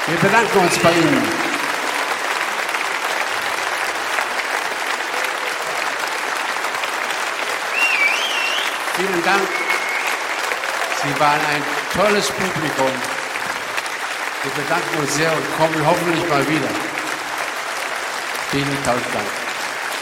Wir bedanken uns bei Ihnen. Vielen Dank. Sie waren ein tolles Publikum. Wir bedanken uns sehr und kommen hoffentlich mal wieder. Vielen tausend Dank.